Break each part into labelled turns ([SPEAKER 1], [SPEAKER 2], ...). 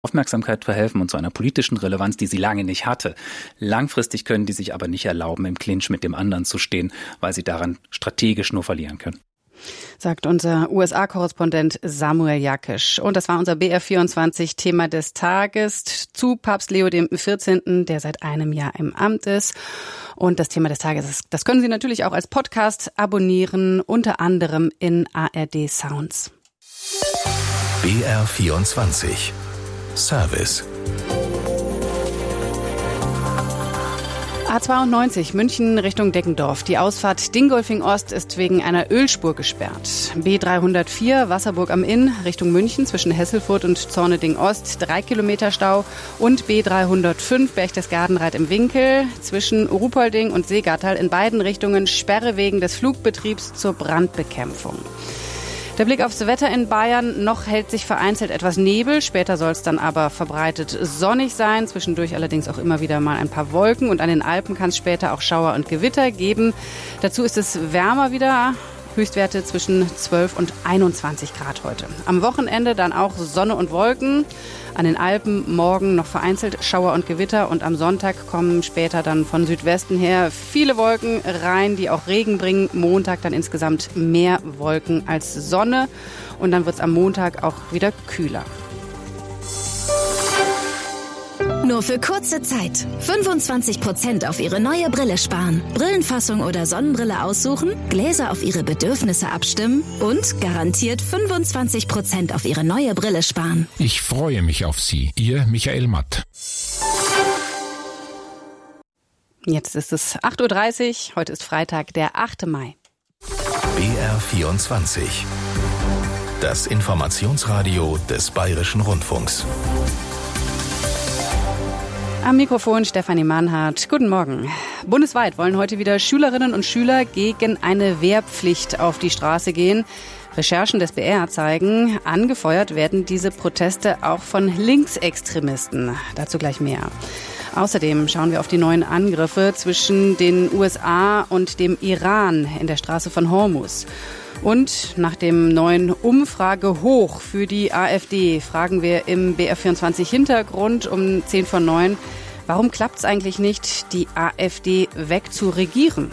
[SPEAKER 1] Aufmerksamkeit verhelfen und zu einer politischen Relevanz, die sie lange nicht hatte. Langfristig können die sich aber nicht erlauben, im Clinch mit dem anderen zu stehen, weil sie daran strategisch nur verlieren können.
[SPEAKER 2] Sagt unser USA-Korrespondent Samuel Jakisch. Und das war unser BR24-Thema des Tages zu Papst Leo XIV., der seit einem Jahr im Amt ist. Und das Thema des Tages, das können Sie natürlich auch als Podcast abonnieren, unter anderem in ARD Sounds.
[SPEAKER 3] BR24 Service.
[SPEAKER 2] A92 München Richtung Deckendorf. Die Ausfahrt Dingolfing Ost ist wegen einer Ölspur gesperrt. B304 Wasserburg am Inn Richtung München zwischen Hesselfurt und Zorneding Ost 3 Kilometer Stau. Und B305 Berchtesgadenreit im Winkel zwischen Ruhpolding und Seegattal in beiden Richtungen Sperre wegen des Flugbetriebs zur Brandbekämpfung. Der Blick aufs Wetter in Bayern. Noch hält sich vereinzelt etwas Nebel. Später soll es dann aber verbreitet sonnig sein. Zwischendurch allerdings auch immer wieder mal ein paar Wolken. Und an den Alpen kann es später auch Schauer und Gewitter geben. Dazu ist es wärmer wieder. Höchstwerte zwischen 12 und 21 Grad heute. Am Wochenende dann auch Sonne und Wolken. An den Alpen morgen noch vereinzelt Schauer und Gewitter. Und am Sonntag kommen später dann von Südwesten her viele Wolken rein, die auch Regen bringen. Montag dann insgesamt mehr Wolken als Sonne. Und dann wird es am Montag auch wieder kühler.
[SPEAKER 4] Nur für kurze Zeit. 25% auf Ihre neue Brille sparen. Brillenfassung oder Sonnenbrille aussuchen, Gläser auf Ihre Bedürfnisse abstimmen und garantiert 25% auf Ihre neue Brille sparen.
[SPEAKER 5] Ich freue mich auf Sie. Ihr Michael Matt.
[SPEAKER 2] Jetzt ist es 8.30 Uhr. Heute ist Freitag, der 8. Mai.
[SPEAKER 3] BR24. Das Informationsradio des Bayerischen Rundfunks.
[SPEAKER 2] Am Mikrofon Stefanie Mahnhardt. Guten Morgen. Bundesweit wollen heute wieder Schülerinnen und Schüler gegen eine Wehrpflicht auf die Straße gehen. Recherchen des BR zeigen, angefeuert werden diese Proteste auch von Linksextremisten. Dazu gleich mehr. Außerdem schauen wir auf die neuen Angriffe zwischen den USA und dem Iran in der Straße von Hormuz. Und nach dem neuen Umfragehoch für die AfD fragen wir im BR24 Hintergrund um 10 vor 9, warum klappt es eigentlich nicht, die AfD wegzuregieren?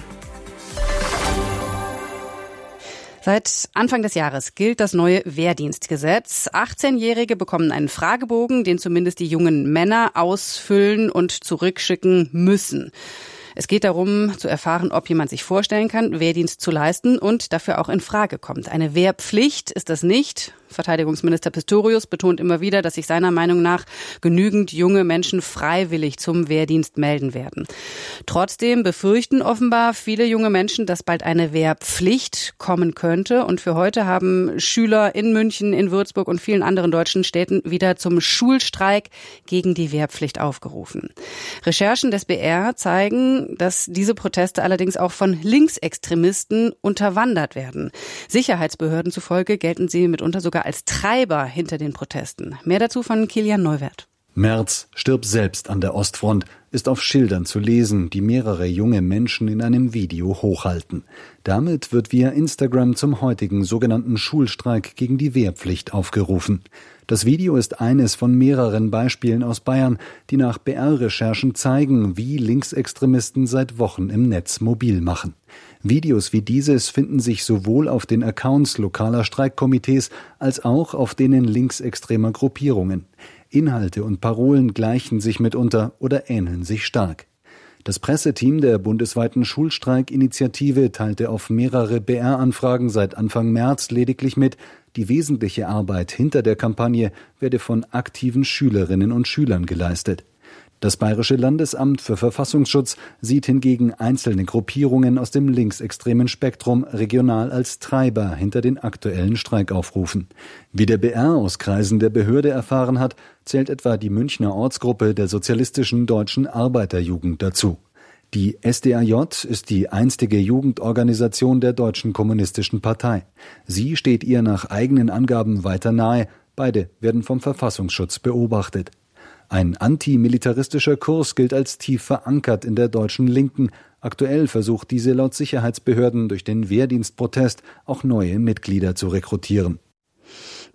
[SPEAKER 2] Seit Anfang des Jahres gilt das neue Wehrdienstgesetz. 18-Jährige bekommen einen Fragebogen, den zumindest die jungen Männer ausfüllen und zurückschicken müssen. Es geht darum, zu erfahren, ob jemand sich vorstellen kann, Wehrdienst zu leisten und dafür auch in Frage kommt. Eine Wehrpflicht ist das nicht. Verteidigungsminister Pistorius betont immer wieder, dass sich seiner Meinung nach genügend junge Menschen freiwillig zum Wehrdienst melden werden. Trotzdem befürchten offenbar viele junge Menschen, dass bald eine Wehrpflicht kommen könnte. Und für heute haben Schüler in München, in Würzburg und vielen anderen deutschen Städten wieder zum Schulstreik gegen die Wehrpflicht aufgerufen. Recherchen des BR zeigen, dass diese Proteste allerdings auch von Linksextremisten unterwandert werden. Sicherheitsbehörden zufolge gelten sie mitunter sogar als Treiber hinter den Protesten. Mehr dazu von Kilian Neuwert.
[SPEAKER 6] Merz stirbt selbst an der Ostfront, ist auf Schildern zu lesen, die mehrere junge Menschen in einem Video hochhalten. Damit wird via Instagram zum heutigen sogenannten Schulstreik gegen die Wehrpflicht aufgerufen. Das Video ist eines von mehreren Beispielen aus Bayern, die nach BR-Recherchen zeigen, wie Linksextremisten seit Wochen im Netz mobil machen. Videos wie dieses finden sich sowohl auf den Accounts lokaler Streikkomitees als auch auf denen linksextremer Gruppierungen. Inhalte und Parolen gleichen sich mitunter oder ähneln sich stark. Das Presseteam der bundesweiten Schulstreikinitiative teilte auf mehrere BR-Anfragen seit Anfang März lediglich mit, die wesentliche Arbeit hinter der Kampagne werde von aktiven Schülerinnen und Schülern geleistet. Das Bayerische Landesamt für Verfassungsschutz sieht hingegen einzelne Gruppierungen aus dem linksextremen Spektrum regional als Treiber hinter den aktuellen Streikaufrufen. Wie der BR aus Kreisen der Behörde erfahren hat, zählt etwa die Münchner Ortsgruppe der Sozialistischen Deutschen Arbeiterjugend dazu. Die SDAJ ist die einstige Jugendorganisation der Deutschen Kommunistischen Partei. Sie steht ihr nach eigenen Angaben weiter nahe. Beide werden vom Verfassungsschutz beobachtet. Ein antimilitaristischer Kurs gilt als tief verankert in der deutschen Linken. Aktuell versucht diese laut Sicherheitsbehörden durch den Wehrdienstprotest auch neue Mitglieder zu rekrutieren.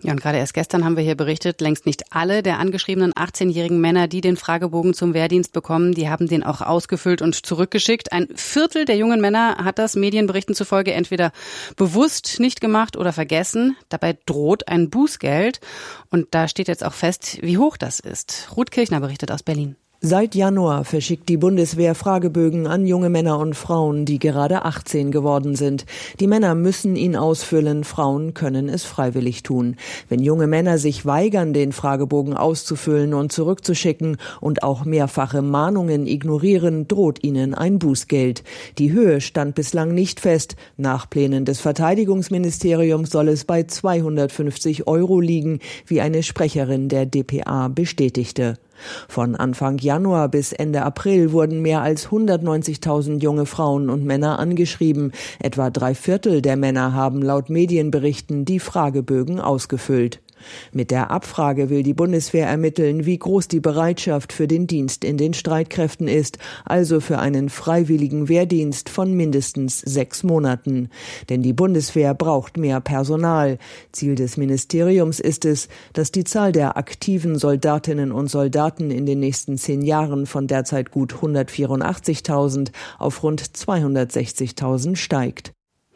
[SPEAKER 2] Ja, und gerade erst gestern haben wir hier berichtet, längst nicht alle der angeschriebenen 18-jährigen Männer, die den Fragebogen zum Wehrdienst bekommen, die haben den auch ausgefüllt und zurückgeschickt. Ein Viertel der jungen Männer hat das Medienberichten zufolge entweder bewusst nicht gemacht oder vergessen. Dabei droht ein Bußgeld. Und da steht jetzt auch fest, wie hoch das ist. Ruth Kirchner berichtet aus Berlin.
[SPEAKER 7] Seit Januar verschickt die Bundeswehr Fragebögen an junge Männer und Frauen, die gerade 18 geworden sind. Die Männer müssen ihn ausfüllen, Frauen können es freiwillig tun. Wenn junge Männer sich weigern, den Fragebogen auszufüllen und zurückzuschicken und auch mehrfache Mahnungen ignorieren, droht ihnen ein Bußgeld. Die Höhe stand bislang nicht fest. Nach Plänen des Verteidigungsministeriums soll es bei 250 € liegen, wie eine Sprecherin der dpa bestätigte. Von Anfang Januar bis Ende April wurden mehr als 190.000 junge Frauen und Männer angeschrieben. Etwa 3/4 der Männer haben laut Medienberichten die Fragebögen ausgefüllt. Mit der Abfrage will die Bundeswehr ermitteln, wie groß die Bereitschaft für den Dienst in den Streitkräften ist, also für einen freiwilligen Wehrdienst von mindestens 6 Monaten. Denn die Bundeswehr braucht mehr Personal. Ziel des Ministeriums ist es, dass die Zahl der aktiven Soldatinnen und Soldaten in den nächsten 10 Jahren von derzeit gut 184.000 auf rund 260.000 steigt.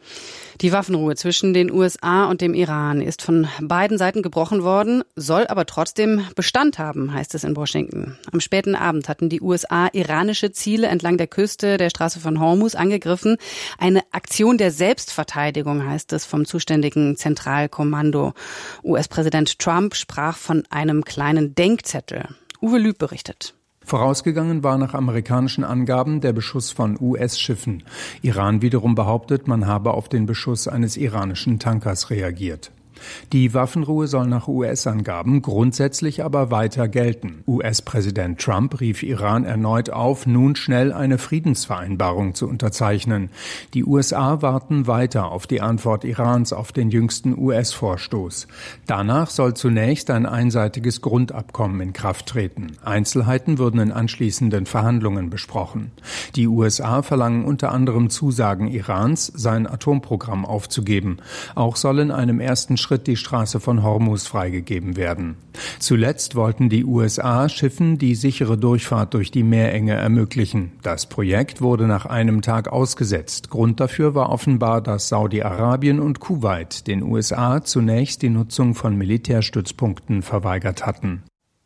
[SPEAKER 2] Die Waffenruhe zwischen den USA und dem Iran ist von beiden Seiten gebrochen worden, soll aber trotzdem Bestand haben, heißt es in Washington. Am späten Abend hatten die USA iranische Ziele entlang der Küste der Straße von Hormuz angegriffen. Eine Aktion der Selbstverteidigung, heißt es vom zuständigen Zentralkommando. US-Präsident Trump sprach von einem kleinen Denkzettel. Uwe Lüb berichtet.
[SPEAKER 8] Vorausgegangen war nach amerikanischen Angaben der Beschuss von US-Schiffen. Iran wiederum behauptet, man habe auf den Beschuss eines iranischen Tankers reagiert. Die Waffenruhe soll nach US-Angaben grundsätzlich aber weiter gelten. US-Präsident Trump rief Iran erneut auf, nun schnell eine Friedensvereinbarung zu unterzeichnen. Die USA warten weiter auf die Antwort Irans auf den jüngsten US-Vorstoß. Danach soll zunächst ein einseitiges Grundabkommen in Kraft treten. Einzelheiten würden in anschließenden Verhandlungen besprochen. Die USA verlangen unter anderem Zusagen Irans, sein Atomprogramm aufzugeben. Auch soll in einem ersten Schritt die Straße von Hormuz freigegeben werden. Zuletzt wollten die USA Schiffen die sichere Durchfahrt durch die Meerenge ermöglichen. Das Projekt wurde nach einem Tag ausgesetzt. Grund dafür war offenbar, dass Saudi-Arabien und Kuwait den USA zunächst die Nutzung von Militärstützpunkten verweigert hatten.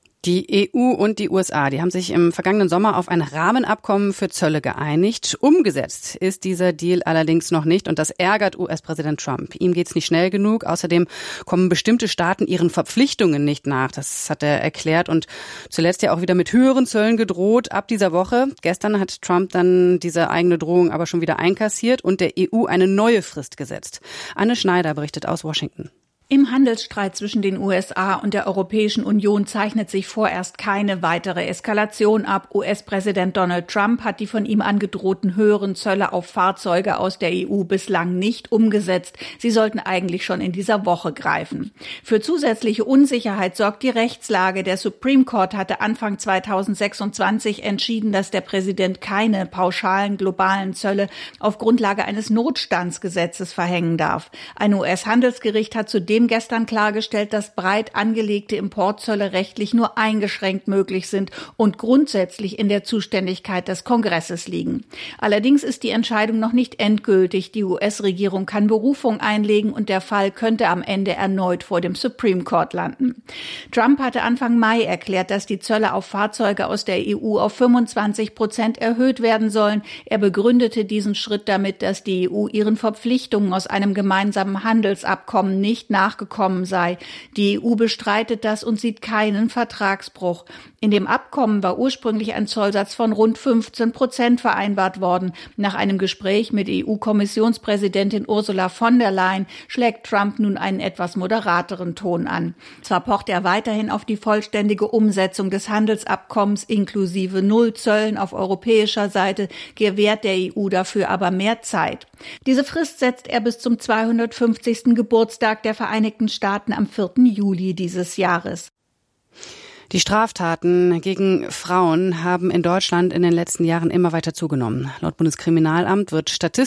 [SPEAKER 2] Die EU und die USA, die haben sich im vergangenen Sommer auf ein Rahmenabkommen für Zölle geeinigt. Umgesetzt ist dieser Deal allerdings noch nicht und das ärgert US-Präsident Trump. Ihm geht's nicht schnell genug. Außerdem kommen bestimmte Staaten ihren Verpflichtungen nicht nach. Das hat er erklärt und zuletzt ja auch wieder mit höheren Zöllen gedroht ab dieser Woche. Gestern hat Trump dann diese eigene Drohung aber schon wieder einkassiert und der EU eine neue Frist gesetzt. Anne Schneider berichtet aus Washington.
[SPEAKER 9] Im Handelsstreit zwischen den USA und der Europäischen Union zeichnet sich vorerst keine weitere Eskalation ab. US-Präsident Donald Trump hat die von ihm angedrohten höheren Zölle auf Fahrzeuge aus der EU bislang nicht umgesetzt. Sie sollten eigentlich schon in dieser Woche greifen. Für zusätzliche Unsicherheit sorgt die Rechtslage. Der Supreme Court hatte Anfang 2026 entschieden, dass der Präsident keine pauschalen globalen Zölle auf Grundlage eines Notstandsgesetzes verhängen darf. Ein US-Handelsgericht hat zudem gestern klargestellt, dass breit angelegte Importzölle rechtlich nur eingeschränkt möglich sind und grundsätzlich in der Zuständigkeit des Kongresses liegen. Allerdings ist die Entscheidung noch nicht endgültig. Die US-Regierung kann Berufung einlegen und der Fall könnte am Ende erneut vor dem Supreme Court landen. Trump hatte Anfang Mai erklärt, dass die Zölle auf Fahrzeuge aus der EU auf 25% erhöht werden sollen. Er begründete diesen Schritt damit, dass die EU ihren Verpflichtungen aus einem gemeinsamen Handelsabkommen nicht nachgekommen sei. Die EU bestreitet das und sieht keinen Vertragsbruch. In dem Abkommen war ursprünglich ein Zollsatz von rund 15% vereinbart worden. Nach einem Gespräch mit EU-Kommissionspräsidentin Ursula von der Leyen schlägt Trump nun einen etwas moderateren Ton an. Zwar pocht er weiterhin auf die vollständige Umsetzung des Handelsabkommens inklusive Nullzöllen auf europäischer Seite, gewährt der EU dafür aber mehr Zeit. Diese Frist setzt er bis zum 250. Geburtstag der Vereinigten Staaten am 4. Juli dieses Jahres.
[SPEAKER 2] Die Straftaten gegen Frauen haben in Deutschland in den letzten Jahren immer weiter zugenommen. Laut Bundeskriminalamt wird statistisch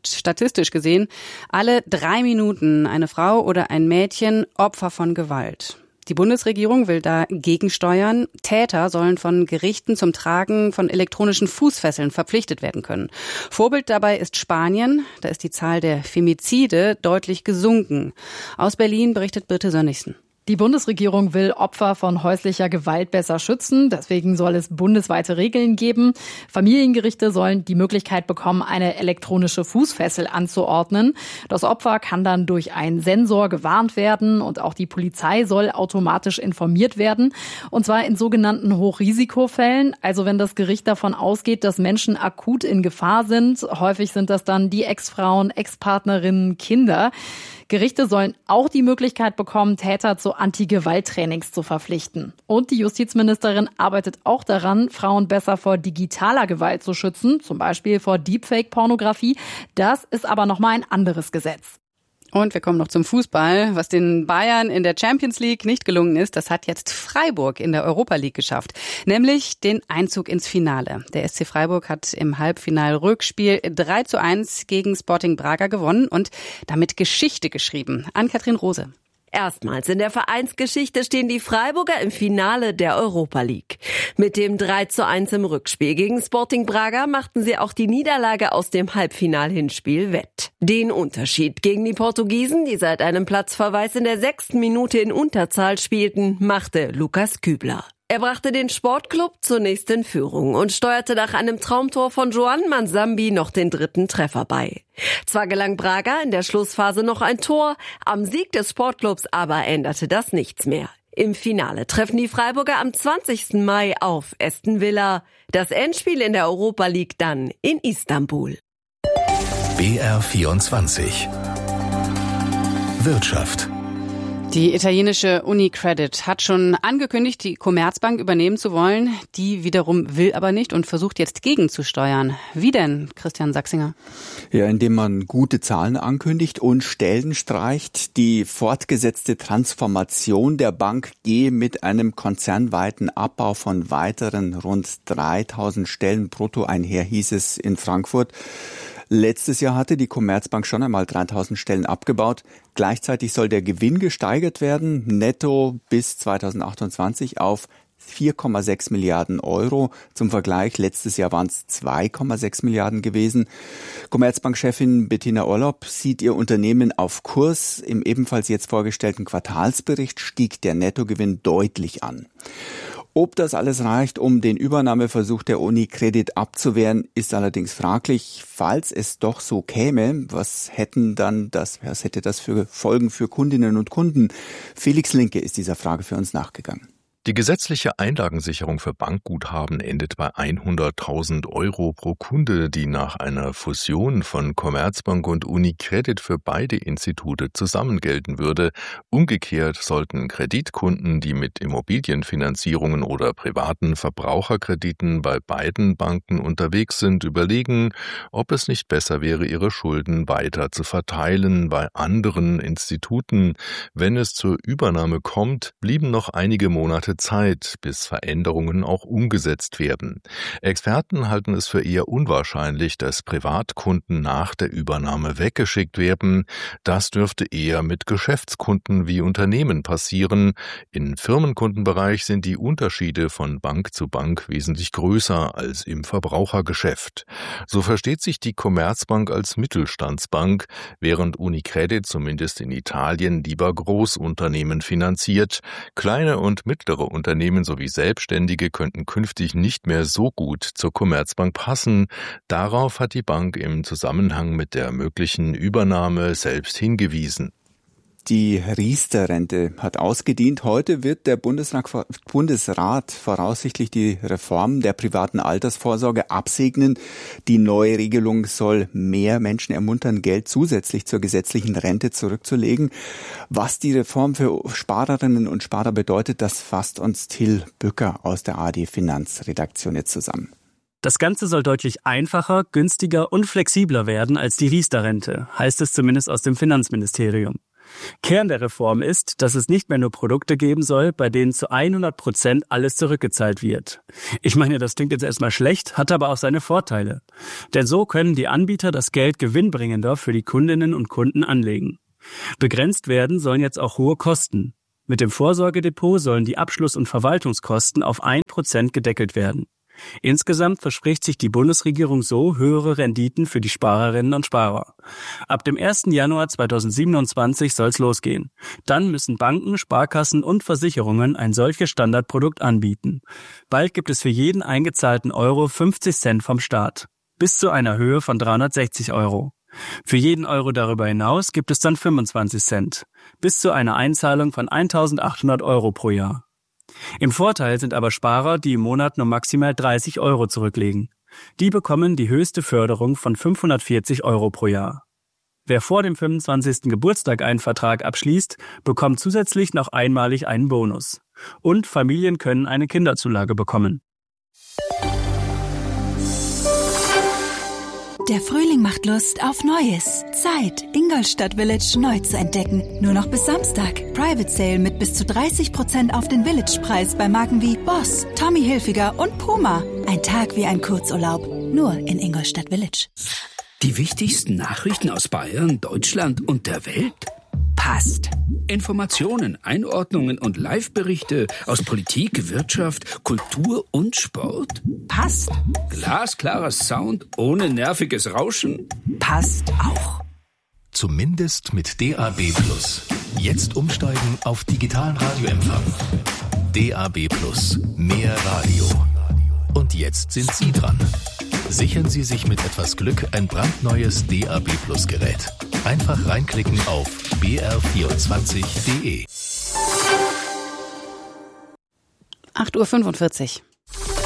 [SPEAKER 2] und statistisch gesehen alle 3 Minuten eine Frau oder ein Mädchen Opfer von Gewalt. Die Bundesregierung will da gegensteuern. Täter sollen von Gerichten zum Tragen von elektronischen Fußfesseln verpflichtet werden können. Vorbild dabei ist Spanien. Da ist die Zahl der Femizide deutlich gesunken. Aus Berlin berichtet Birte Sönnigsen.
[SPEAKER 10] Die Bundesregierung will Opfer von häuslicher Gewalt besser schützen. Deswegen soll es bundesweite Regeln geben. Familiengerichte sollen die Möglichkeit bekommen, eine elektronische Fußfessel anzuordnen. Das Opfer kann dann durch einen Sensor gewarnt werden und auch die Polizei soll automatisch informiert werden. Und zwar in sogenannten Hochrisikofällen. Also wenn das Gericht davon ausgeht, dass Menschen akut in Gefahr sind. Häufig sind das dann die Ex-Frauen, Ex-Partnerinnen, Kinder. Gerichte sollen auch die Möglichkeit bekommen, Täter zu Anti-Gewalt-Trainings zu verpflichten. Und die Justizministerin arbeitet auch daran, Frauen besser vor digitaler Gewalt zu schützen, zum Beispiel vor Deepfake-Pornografie. Das ist aber nochmal ein anderes Gesetz.
[SPEAKER 2] Und wir kommen noch zum Fußball. Was den Bayern in der Champions League nicht gelungen ist, das hat jetzt Freiburg in der Europa League geschafft. Nämlich den Einzug ins Finale. Der SC Freiburg hat im Halbfinal-Rückspiel 3:1 gegen Sporting Braga gewonnen und damit Geschichte geschrieben. Ann-Kathrin Rose.
[SPEAKER 11] Erstmals in der Vereinsgeschichte stehen die Freiburger im Finale der Europa League. Mit dem 3:1 im Rückspiel gegen Sporting Braga machten sie auch die Niederlage aus dem Halbfinal-Hinspiel wett. Den Unterschied gegen die Portugiesen, die seit einem Platzverweis in der 6. Minute in Unterzahl spielten, machte Lukas Kübler. Er brachte den Sportclub zunächst in Führung und steuerte nach einem Traumtor von Joan Mansambi noch den 3. Treffer bei. Zwar gelang Braga in der Schlussphase noch ein Tor, am Sieg des Sportclubs aber änderte das nichts mehr. Im Finale treffen die Freiburger am 20. Mai auf Aston Villa. Das Endspiel in der Europa League dann in Istanbul.
[SPEAKER 3] BR24 Wirtschaft.
[SPEAKER 2] Die italienische Unicredit hat schon angekündigt, die Commerzbank übernehmen zu wollen. Die wiederum will aber nicht und versucht jetzt gegenzusteuern. Wie denn, Christian Sachsinger?
[SPEAKER 12] Ja, indem man gute Zahlen ankündigt und Stellen streicht. Die fortgesetzte Transformation der Bank gehe mit einem konzernweiten Abbau von weiteren rund 3000 Stellen brutto einher, hieß es in Frankfurt. Letztes Jahr hatte die Commerzbank schon einmal 3000 Stellen abgebaut. Gleichzeitig soll der Gewinn gesteigert werden, netto bis 2028 auf 4,6 Milliarden Euro. Zum Vergleich, letztes Jahr waren es 2,6 Milliarden gewesen. Commerzbank-Chefin Bettina Orlopp sieht ihr Unternehmen auf Kurs. Im ebenfalls jetzt vorgestellten Quartalsbericht stieg der Nettogewinn deutlich an. Ob das alles reicht, um den Übernahmeversuch der Unicredit abzuwehren, ist allerdings fraglich. Falls es doch so käme, was hätte das für Folgen für Kundinnen und Kunden? Felix Linke ist dieser Frage für uns nachgegangen.
[SPEAKER 13] Die gesetzliche Einlagensicherung für Bankguthaben endet bei 100.000 Euro pro Kunde, die nach einer Fusion von Commerzbank und Unicredit für beide Institute zusammen gelten würde. Umgekehrt sollten Kreditkunden, die mit Immobilienfinanzierungen oder privaten Verbraucherkrediten bei beiden Banken unterwegs sind, überlegen, ob es nicht besser wäre, ihre Schulden weiter zu verteilen bei anderen Instituten. Wenn es zur Übernahme kommt, blieben noch einige Monate Zeit, bis Veränderungen auch umgesetzt werden. Experten halten es für eher unwahrscheinlich, dass Privatkunden nach der Übernahme weggeschickt werden. Das dürfte eher mit Geschäftskunden wie Unternehmen passieren. Im Firmenkundenbereich sind die Unterschiede von Bank zu Bank wesentlich größer als im Verbrauchergeschäft. So versteht sich die Commerzbank als Mittelstandsbank, während Unicredit zumindest in Italien lieber Großunternehmen finanziert. Kleine und mittlere Unternehmen sowie Selbstständige könnten künftig nicht mehr so gut zur Commerzbank passen. Darauf hat die Bank im Zusammenhang mit der möglichen Übernahme selbst hingewiesen.
[SPEAKER 12] Die Riester-Rente hat ausgedient. Heute wird der Bundesrat voraussichtlich die Reform der privaten Altersvorsorge absegnen. Die neue Regelung soll mehr Menschen ermuntern, Geld zusätzlich zur gesetzlichen Rente zurückzulegen. Was die Reform für Sparerinnen und Sparer bedeutet, das fasst uns Till Bücker aus der ARD Finanzredaktion jetzt zusammen.
[SPEAKER 14] Das Ganze soll deutlich einfacher, günstiger und flexibler werden als die Riester-Rente, heißt es zumindest aus dem Finanzministerium. Kern der Reform ist, dass es nicht mehr nur Produkte geben soll, bei denen zu 100% alles zurückgezahlt wird. Ich meine, das klingt jetzt erstmal schlecht, hat aber auch seine Vorteile. Denn so können die Anbieter das Geld gewinnbringender für die Kundinnen und Kunden anlegen. Begrenzt werden sollen jetzt auch hohe Kosten. Mit dem Vorsorgedepot sollen die Abschluss- und Verwaltungskosten auf 1% gedeckelt werden. Insgesamt verspricht sich die Bundesregierung so höhere Renditen für die Sparerinnen und Sparer. Ab dem 1. Januar 2027 soll es losgehen. Dann müssen Banken, Sparkassen und Versicherungen ein solches Standardprodukt anbieten. Bald gibt es für jeden eingezahlten Euro 50 Cent vom Staat. Bis zu einer Höhe von 360 Euro. Für jeden Euro darüber hinaus gibt es dann 25 Cent. Bis zu einer Einzahlung von 1.800 Euro pro Jahr. Im Vorteil sind aber Sparer, die im Monat nur maximal 30 Euro zurücklegen. Die bekommen die höchste Förderung von 540 Euro pro Jahr. Wer vor dem 25. Geburtstag einen Vertrag abschließt, bekommt zusätzlich noch einmalig einen Bonus. Und Familien können eine Kinderzulage bekommen.
[SPEAKER 15] Der Frühling macht Lust auf Neues. Zeit, Ingolstadt Village neu zu entdecken. Nur noch bis Samstag. Private Sale mit bis zu 30% auf den Village-Preis bei Marken wie Boss, Tommy Hilfiger und Puma. Ein Tag wie ein Kurzurlaub. Nur in Ingolstadt Village.
[SPEAKER 16] Die wichtigsten Nachrichten aus Bayern, Deutschland und der Welt? Passt. Informationen, Einordnungen und Live-Berichte aus Politik, Wirtschaft, Kultur und Sport?
[SPEAKER 15] Passt.
[SPEAKER 16] Glasklarer Sound ohne nerviges Rauschen?
[SPEAKER 15] Passt auch.
[SPEAKER 3] Zumindest mit DAB+. Jetzt umsteigen auf digitalen Radioempfang. DAB+. Mehr Radio. Und jetzt sind Sie dran. Sichern Sie sich mit etwas Glück ein brandneues DAB+ Gerät. Einfach reinklicken auf br24.de.
[SPEAKER 2] 8.45 Uhr.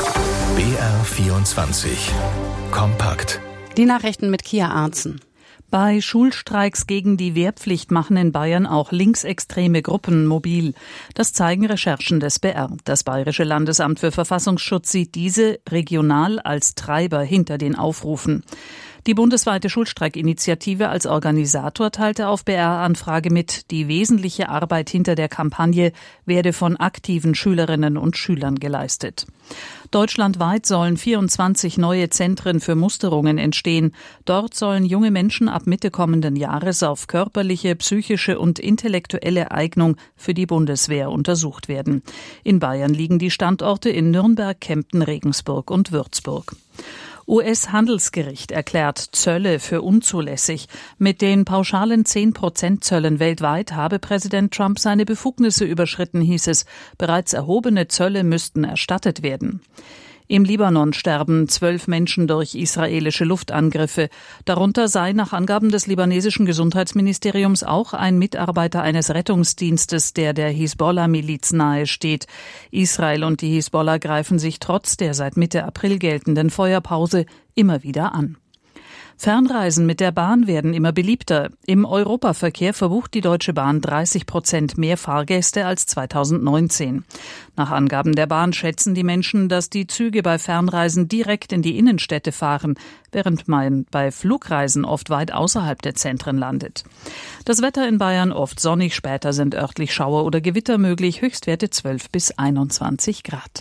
[SPEAKER 3] BR24. Kompakt.
[SPEAKER 2] Die Nachrichten mit Kia Arnzen.
[SPEAKER 17] Bei Schulstreiks gegen die Wehrpflicht machen in Bayern auch linksextreme Gruppen mobil. Das zeigen Recherchen des BR. Das Bayerische Landesamt für Verfassungsschutz sieht diese regional als Treiber hinter den Aufrufen. Die bundesweite Schulstreikinitiative als Organisator teilte auf BR-Anfrage mit, die wesentliche Arbeit hinter der Kampagne werde von aktiven Schülerinnen und Schülern geleistet. Deutschlandweit sollen 24 neue Zentren für Musterungen entstehen. Dort sollen junge Menschen ab Mitte kommenden Jahres auf körperliche, psychische und intellektuelle Eignung für die Bundeswehr untersucht werden. In Bayern liegen die Standorte in Nürnberg, Kempten, Regensburg und Würzburg. US-Handelsgericht erklärt Zölle für unzulässig. Mit den pauschalen 10% Zöllen weltweit habe Präsident Trump seine Befugnisse überschritten, hieß es. Bereits erhobene Zölle müssten erstattet werden. Im Libanon sterben 12 Menschen durch israelische Luftangriffe. Darunter sei nach Angaben des libanesischen Gesundheitsministeriums auch ein Mitarbeiter eines Rettungsdienstes, der Hisbollah-Miliz nahesteht. Israel und die Hisbollah greifen sich trotz der seit Mitte April geltenden Feuerpause immer wieder an. Fernreisen mit der Bahn werden immer beliebter. Im Europaverkehr verbucht die Deutsche Bahn 30% mehr Fahrgäste als 2019. Nach Angaben der Bahn schätzen die Menschen, dass die Züge bei Fernreisen direkt in die Innenstädte fahren, während man bei Flugreisen oft weit außerhalb der Zentren landet. Das Wetter in Bayern oft sonnig, später sind örtlich Schauer oder Gewitter möglich, Höchstwerte 12 bis 21 Grad.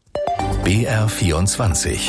[SPEAKER 3] BR24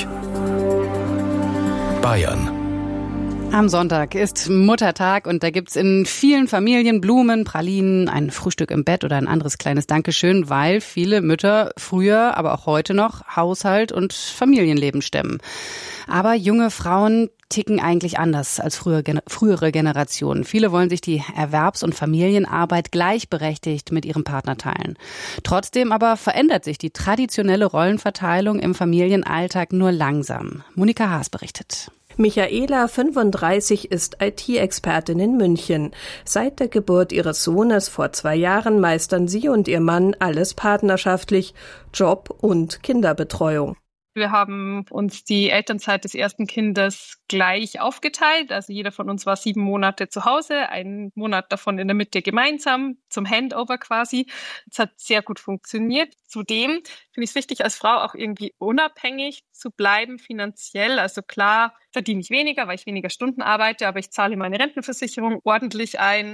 [SPEAKER 3] Bayern.
[SPEAKER 2] Am Sonntag ist Muttertag und da gibt's in vielen Familien Blumen, Pralinen, ein Frühstück im Bett oder ein anderes kleines Dankeschön, weil viele Mütter früher, aber auch heute noch Haushalt und Familienleben stemmen. Aber junge Frauen ticken eigentlich anders als frühere Generationen. Viele wollen sich die Erwerbs- und Familienarbeit gleichberechtigt mit ihrem Partner teilen. Trotzdem aber verändert sich die traditionelle Rollenverteilung im Familienalltag nur langsam. Monika Haas berichtet.
[SPEAKER 18] Michaela, 35, ist IT-Expertin in München. Seit der Geburt ihres Sohnes vor 2 Jahren meistern sie und ihr Mann alles partnerschaftlich, Job und Kinderbetreuung.
[SPEAKER 19] Wir haben uns die Elternzeit des ersten Kindes gleich aufgeteilt. Also jeder von uns war 7 Monate zu Hause, 1 Monat davon in der Mitte gemeinsam, zum Handover quasi. Es hat sehr gut funktioniert. Zudem finde ich es wichtig, als Frau auch irgendwie unabhängig zu bleiben finanziell. Also klar verdiene ich weniger, weil ich weniger Stunden arbeite, aber ich zahle meine Rentenversicherung ordentlich ein.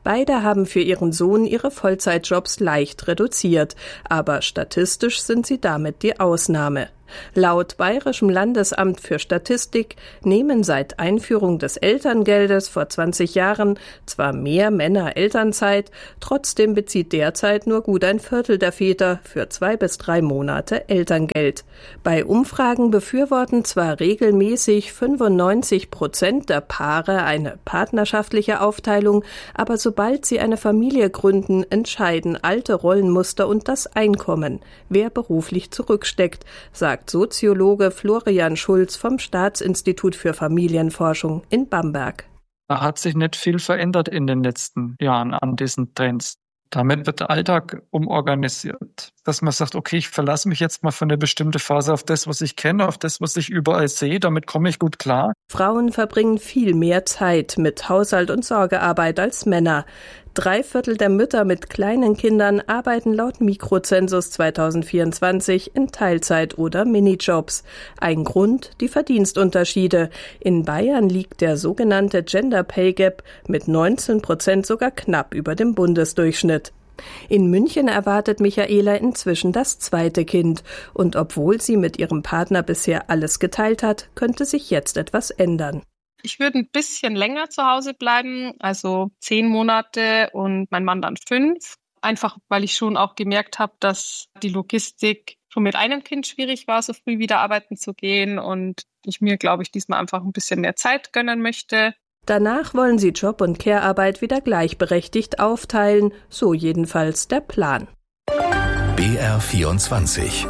[SPEAKER 18] Beide haben für ihren Sohn ihre Vollzeitjobs leicht reduziert, aber statistisch sind sie damit die Ausnahme. Laut Bayerischem Landesamt für Statistik nehmen seit Einführung des Elterngeldes vor 20 Jahren zwar mehr Männer Elternzeit, trotzdem bezieht derzeit nur gut ein Viertel der Väter für 2 bis 3 Monate Elterngeld. Bei Umfragen befürworten zwar regelmäßig 95% der Paare eine partnerschaftliche Aufteilung, aber sobald sie eine Familie gründen, entscheiden alte Rollenmuster und das Einkommen, wer beruflich zurücksteckt, sagt Soziologe Florian Schulz vom Staatsinstitut für Familienforschung in Bamberg.
[SPEAKER 20] Da hat sich nicht viel verändert in den letzten Jahren an diesen Trends. Damit wird der Alltag umorganisiert, dass man sagt, okay, ich verlasse mich jetzt mal für eine bestimmte Phase auf das, was ich kenne, auf das, was ich überall sehe, damit komme ich gut klar.
[SPEAKER 18] Frauen verbringen viel mehr Zeit mit Haushalt und Sorgearbeit als Männer. 3/4 der Mütter mit kleinen Kindern arbeiten laut Mikrozensus 2024 in Teilzeit- oder Minijobs. Ein Grund, die Verdienstunterschiede. In Bayern liegt der sogenannte Gender Pay Gap mit 19% sogar knapp über dem Bundesdurchschnitt. In München erwartet Michaela inzwischen das 2. Kind. Und obwohl sie mit ihrem Partner bisher alles geteilt hat, könnte sich jetzt etwas ändern.
[SPEAKER 19] Ich würde ein bisschen länger zu Hause bleiben, also 10 Monate und mein Mann dann 5. Einfach, weil ich schon auch gemerkt habe, dass die Logistik schon mit einem Kind schwierig war, so früh wieder arbeiten zu gehen und ich mir, glaube ich, diesmal einfach ein bisschen mehr Zeit gönnen möchte.
[SPEAKER 18] Danach wollen sie Job und Care-Arbeit wieder gleichberechtigt aufteilen, so jedenfalls der Plan.
[SPEAKER 3] BR24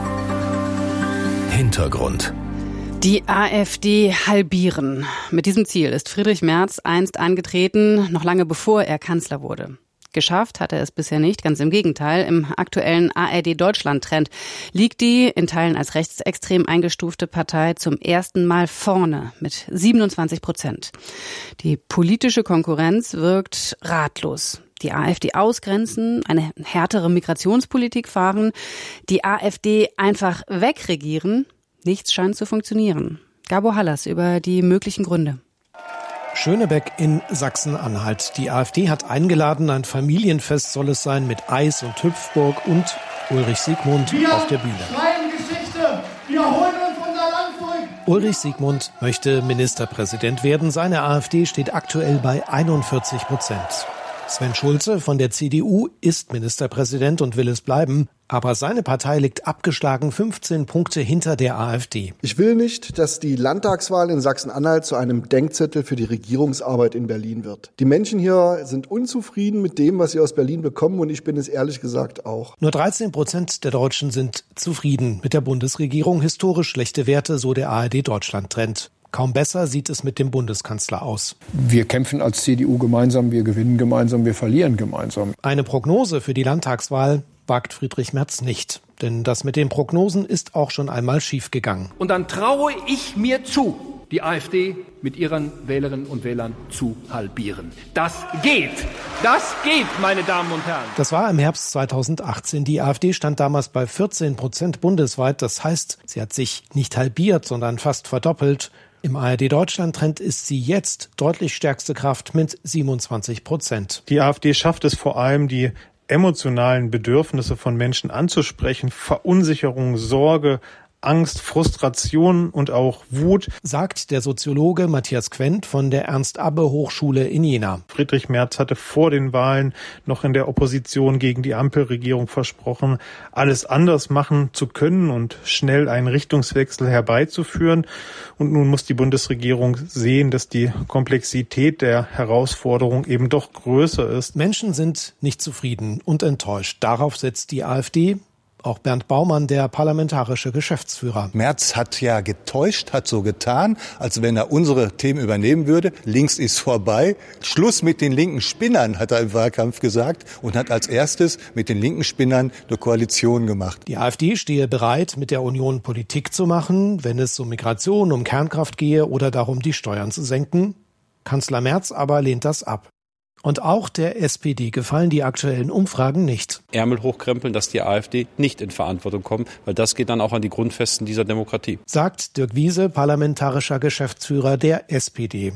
[SPEAKER 3] Hintergrund.
[SPEAKER 2] Die AfD halbieren. Mit diesem Ziel ist Friedrich Merz einst angetreten, noch lange bevor er Kanzler wurde. Geschafft hat er es bisher nicht, ganz im Gegenteil. Im aktuellen ARD-Deutschland-Trend liegt die in Teilen als rechtsextrem eingestufte Partei zum ersten Mal vorne mit 27%. Die politische Konkurrenz wirkt ratlos. Die AfD ausgrenzen, eine härtere Migrationspolitik fahren, die AfD einfach wegregieren. Nichts scheint zu funktionieren. Gabor Hallas über die möglichen Gründe.
[SPEAKER 21] Schönebeck in Sachsen-Anhalt. Die AfD hat eingeladen, ein Familienfest soll es sein mit Eis und Hüpfburg und Ulrich Siegmund auf der Bühne.
[SPEAKER 22] Wir schreiben Geschichte, wir holen uns unser Land zurück.
[SPEAKER 21] Ulrich Siegmund möchte Ministerpräsident werden. Seine AfD steht aktuell bei 41%. Sven Schulze von der CDU ist Ministerpräsident und will es bleiben. Aber seine Partei liegt abgeschlagen 15 Punkte hinter der AfD.
[SPEAKER 23] Ich will nicht, dass die Landtagswahl in Sachsen-Anhalt zu einem Denkzettel für die Regierungsarbeit in Berlin wird. Die Menschen hier sind unzufrieden mit dem, was sie aus Berlin bekommen, und ich bin es ehrlich gesagt auch.
[SPEAKER 21] Nur 13% der Deutschen sind zufrieden mit der Bundesregierung. Historisch schlechte Werte, so der ARD-Deutschland-Trend. Kaum besser sieht es mit dem Bundeskanzler aus.
[SPEAKER 24] Wir kämpfen als CDU gemeinsam, wir gewinnen gemeinsam, wir verlieren gemeinsam.
[SPEAKER 21] Eine Prognose für die Landtagswahl wagt Friedrich Merz nicht. Denn das mit den Prognosen ist auch schon einmal schiefgegangen.
[SPEAKER 25] Und dann traue ich mir zu, die AfD mit ihren Wählerinnen und Wählern zu halbieren. Das geht! Das geht, meine Damen und Herren!
[SPEAKER 21] Das war im Herbst 2018. Die AfD stand damals bei 14% bundesweit. Das heißt, sie hat sich nicht halbiert, sondern fast verdoppelt. Im ARD-Deutschland-Trend ist sie jetzt deutlich stärkste Kraft mit 27%.
[SPEAKER 26] Die AfD schafft es vor allem, die emotionalen Bedürfnisse von Menschen anzusprechen. Verunsicherung, Sorge, Angst, Frustration und auch Wut,
[SPEAKER 21] sagt der Soziologe Matthias Quent von der Ernst-Abbe-Hochschule in Jena.
[SPEAKER 26] Friedrich Merz hatte vor den Wahlen noch in der Opposition gegen die Ampelregierung versprochen, alles anders machen zu können und schnell einen Richtungswechsel herbeizuführen. Und nun muss die Bundesregierung sehen, dass die Komplexität der Herausforderung eben doch größer ist.
[SPEAKER 21] Menschen sind nicht zufrieden und enttäuscht. Darauf setzt die AfD. Auch Bernd Baumann, der parlamentarische Geschäftsführer.
[SPEAKER 27] Merz hat ja getäuscht, hat so getan, als wenn er unsere Themen übernehmen würde. Links ist vorbei. Schluss mit den linken Spinnern, hat er im Wahlkampf gesagt, und hat als erstes mit den linken Spinnern eine Koalition gemacht.
[SPEAKER 21] Die AfD stehe bereit, mit der Union Politik zu machen, wenn es um Migration, um Kernkraft gehe oder darum, die Steuern zu senken. Kanzler Merz aber lehnt das ab. Und auch der SPD gefallen die aktuellen Umfragen nicht.
[SPEAKER 28] Ärmel hochkrempeln, dass die AfD nicht in Verantwortung kommt, weil das geht dann auch an die Grundfesten dieser Demokratie.
[SPEAKER 21] Sagt Dirk Wiese, parlamentarischer Geschäftsführer der SPD.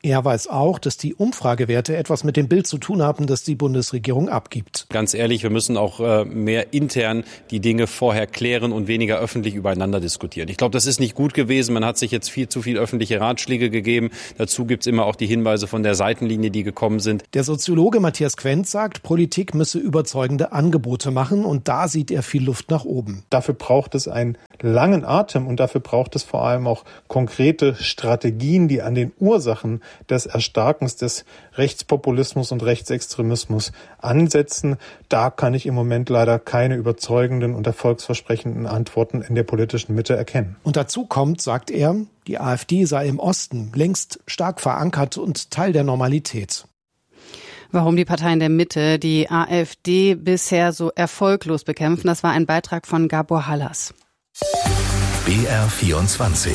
[SPEAKER 21] Er weiß auch, dass die Umfragewerte etwas mit dem Bild zu tun haben, das die Bundesregierung abgibt.
[SPEAKER 28] Ganz ehrlich, wir müssen auch mehr intern die Dinge vorher klären und weniger öffentlich übereinander diskutieren. Ich glaube, das ist nicht gut gewesen. Man hat sich jetzt viel zu viel öffentliche Ratschläge gegeben. Dazu gibt es immer auch die Hinweise von der Seitenlinie, die gekommen sind.
[SPEAKER 21] Der Soziologe Matthias Quenz sagt, Politik müsse überzeugende Angebote machen und da sieht er viel Luft nach oben.
[SPEAKER 26] Dafür braucht es einen langen Atem und dafür braucht es vor allem auch konkrete Strategien, die an den Ursachen des Erstarkens des Rechtspopulismus und Rechtsextremismus ansetzen. Da kann ich im Moment leider keine überzeugenden und erfolgsversprechenden Antworten in der politischen Mitte erkennen. Und dazu kommt, sagt er, die AfD sei im Osten längst stark verankert und Teil der Normalität.
[SPEAKER 2] Warum die Parteien der Mitte die AfD bisher so erfolglos bekämpfen, das war ein Beitrag von Gabor Hallas.
[SPEAKER 3] BR24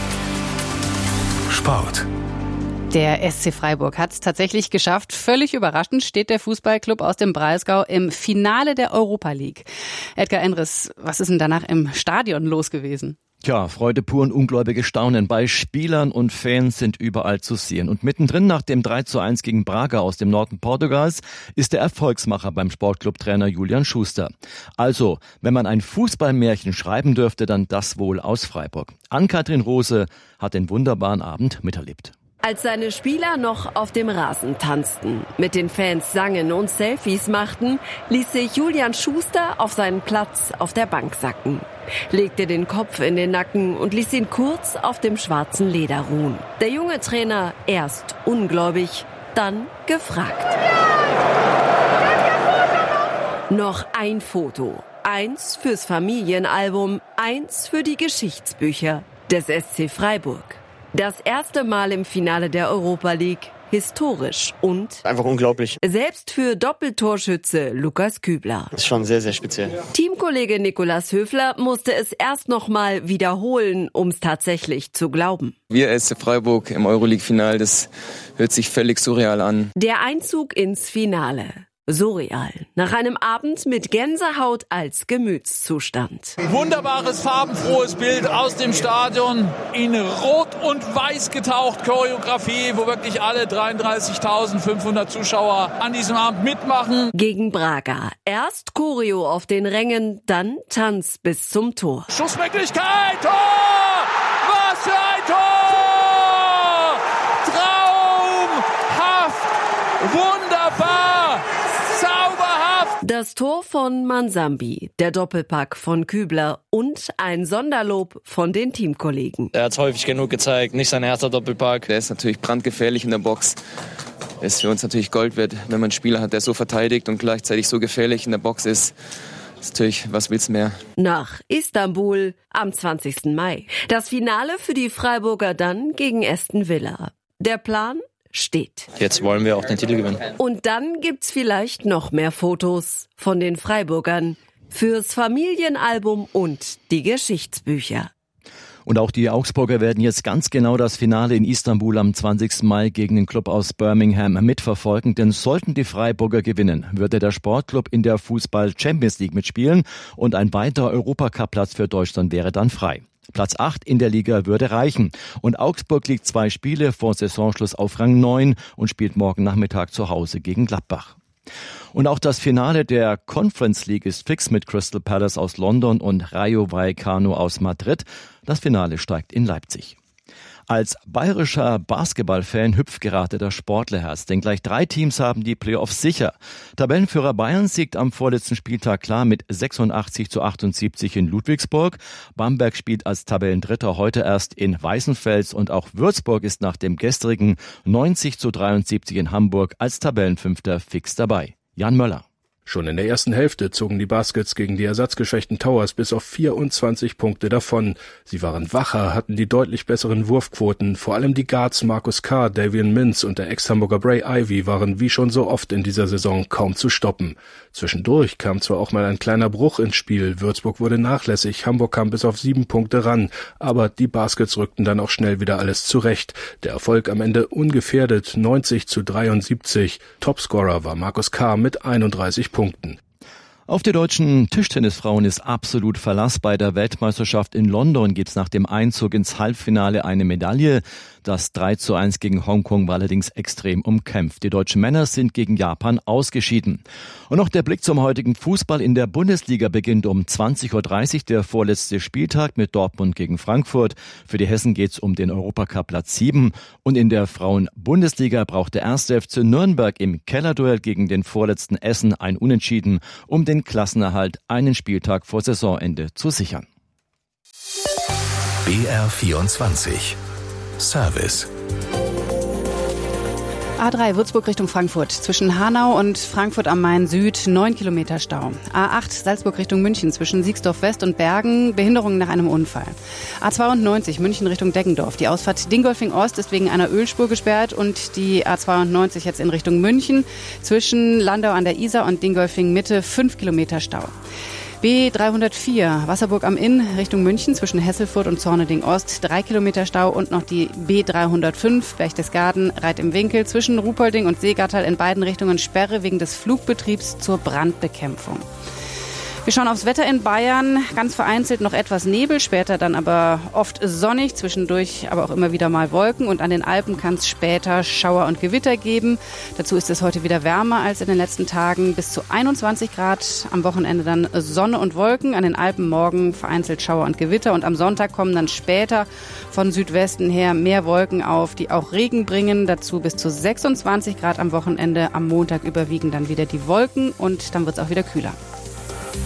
[SPEAKER 3] Sport.
[SPEAKER 2] Der SC Freiburg hat es tatsächlich geschafft. Völlig überraschend steht der Fußballclub aus dem Breisgau im Finale der Europa League. Edgar Endres, was ist denn danach im Stadion los gewesen?
[SPEAKER 1] Tja, Freude pur und ungläubige Staunen bei Spielern und Fans sind überall zu sehen. Und mittendrin nach dem 3:1 gegen Braga aus dem Norden Portugals ist der Erfolgsmacher beim Sportclub-Trainer Julian Schuster. Also, wenn man ein Fußballmärchen schreiben dürfte, dann das wohl aus Freiburg. Ann-Kathrin Rose hat den wunderbaren Abend miterlebt.
[SPEAKER 11] Als seine Spieler noch auf dem Rasen tanzten, mit den Fans sangen und Selfies machten, ließ sich Julian Schuster auf seinen Platz auf der Bank sacken, legte den Kopf in den Nacken und ließ ihn kurz auf dem schwarzen Leder ruhen. Der junge Trainer erst ungläubig, dann gefragt. Noch ein Foto, eins fürs Familienalbum, eins für die Geschichtsbücher des SC Freiburg. Das erste Mal im Finale der Europa League, historisch und
[SPEAKER 4] einfach unglaublich.
[SPEAKER 11] Selbst für Doppeltorschütze Lukas Kübler.
[SPEAKER 4] Das ist schon sehr, sehr speziell.
[SPEAKER 11] Teamkollege Nikolas Höfler musste es erst noch mal wiederholen, um es tatsächlich zu glauben.
[SPEAKER 5] Wir SC Freiburg im Euroleague-Final, das hört sich völlig surreal an.
[SPEAKER 11] Der Einzug ins Finale. Surreal. Nach einem Abend mit Gänsehaut als Gemütszustand.
[SPEAKER 6] Wunderbares, farbenfrohes Bild aus dem Stadion. In Rot und Weiß getaucht. Choreografie, wo wirklich alle 33.500 Zuschauer an diesem Abend mitmachen.
[SPEAKER 11] Gegen Braga. Erst Choreo auf den Rängen, dann Tanz bis zum Tor.
[SPEAKER 6] Schussmöglichkeit! Tor! Was für ein Tor! Traumhaft! Wunderbar!
[SPEAKER 11] Das Tor von Mansambi, der Doppelpack von Kübler und ein Sonderlob von den Teamkollegen.
[SPEAKER 5] Er hat es häufig genug gezeigt, nicht sein erster Doppelpack. Der ist natürlich brandgefährlich in der Box. Ist für uns natürlich Gold wert, wenn man einen Spieler hat, der so verteidigt und gleichzeitig so gefährlich in der Box ist. Das ist natürlich, was willst du mehr?
[SPEAKER 11] Nach Istanbul am 20. Mai. Das Finale für die Freiburger dann gegen Aston Villa. Der Plan steht.
[SPEAKER 5] Jetzt wollen wir auch den Titel gewinnen.
[SPEAKER 11] Und dann gibt's vielleicht noch mehr Fotos von den Freiburgern fürs Familienalbum und die Geschichtsbücher.
[SPEAKER 1] Und auch die Augsburger werden jetzt ganz genau das Finale in Istanbul am 20. Mai gegen den Club aus Birmingham mitverfolgen. Denn sollten die Freiburger gewinnen, würde der Sportclub in der Fußball-Champions League mitspielen und ein weiterer Europacup-Platz für Deutschland wäre dann frei. Platz 8 in der Liga würde reichen. Und Augsburg liegt 2 Spiele vor Saisonschluss auf Rang 9 und spielt morgen Nachmittag zu Hause gegen Gladbach. Und auch das Finale der Conference League ist fix mit Crystal Palace aus London und Rayo Vallecano aus Madrid. Das Finale steigt in Leipzig. Als bayerischer Basketballfan hüpft gerade das Sportlerherz, denn gleich 3 Teams haben die Playoffs sicher. Tabellenführer Bayern siegt am vorletzten Spieltag klar mit 86:78 in Ludwigsburg. Bamberg spielt als Tabellendritter heute erst in Weißenfels und auch Würzburg ist nach dem gestrigen 90:73 in Hamburg als Tabellenfünfter fix dabei. Jan Möller.
[SPEAKER 7] Schon in der ersten Hälfte zogen die Baskets gegen die ersatzgeschwächten Towers bis auf 24 Punkte davon. Sie waren wacher, hatten die deutlich besseren Wurfquoten. Vor allem die Guards Markus Carr, Davian Mintz und der Ex-Hamburger Bray Ivy waren wie schon so oft in dieser Saison kaum zu stoppen. Zwischendurch kam zwar auch mal ein kleiner Bruch ins Spiel. Würzburg wurde nachlässig, Hamburg kam bis auf 7 Punkte ran. Aber die Baskets rückten dann auch schnell wieder alles zurecht. Der Erfolg am Ende ungefährdet, 90:73. Topscorer war Markus Carr mit 31 Punkten.
[SPEAKER 1] Auf die deutschen Tischtennisfrauen ist absolut Verlass. Bei der Weltmeisterschaft in London gibt's nach dem Einzug ins Halbfinale eine Medaille. Das 3:1 gegen Hongkong war allerdings extrem umkämpft. Die deutschen Männer sind gegen Japan ausgeschieden. Und noch der Blick zum heutigen Fußball. In der Bundesliga beginnt um 20:30 Uhr der vorletzte Spieltag mit Dortmund gegen Frankfurt. Für die Hessen geht's um den Europacup Platz 7. Und in der Frauen-Bundesliga braucht der 1. FC Nürnberg im Kellerduell gegen den vorletzten Essen ein Unentschieden, um den Klassenerhalt einen Spieltag vor Saisonende zu sichern.
[SPEAKER 3] BR24 Service.
[SPEAKER 2] A3 Würzburg Richtung Frankfurt. Zwischen Hanau und Frankfurt am Main Süd 9 Kilometer Stau. A8 Salzburg Richtung München zwischen Siegsdorf West und Bergen Behinderung nach einem Unfall. A92 München Richtung Deggendorf. Die Ausfahrt Dingolfing Ost ist wegen einer Ölspur gesperrt und die A92 jetzt in Richtung München zwischen Landau an der Isar und Dingolfing Mitte 5 Kilometer Stau. B304 Wasserburg am Inn Richtung München zwischen Hesselfurt und Zorneding Ost 3 Kilometer Stau und noch die B305 Berchtesgaden Reit im Winkel zwischen Ruhpolding und Seegattal in beiden Richtungen Sperre wegen des Flugbetriebs zur Brandbekämpfung. Wir schauen aufs Wetter in Bayern. Ganz vereinzelt noch etwas Nebel, später dann aber oft sonnig, zwischendurch aber auch immer wieder mal Wolken. Und an den Alpen kann es später Schauer und Gewitter geben. Dazu ist es heute wieder wärmer als in den letzten Tagen, bis zu 21 Grad. Am Wochenende dann Sonne und Wolken. An den Alpen morgen vereinzelt Schauer und Gewitter. Und am Sonntag kommen dann später von Südwesten her mehr Wolken auf, die auch Regen bringen. Dazu bis zu 26 Grad am Wochenende. Am Montag überwiegen dann wieder die Wolken und dann wird es auch wieder kühler.